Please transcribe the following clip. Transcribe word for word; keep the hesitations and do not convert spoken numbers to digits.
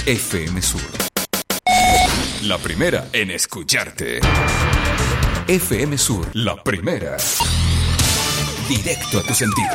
F M Sur. La primera en escucharte. F M Sur, la primera. Directo a tus sentidos.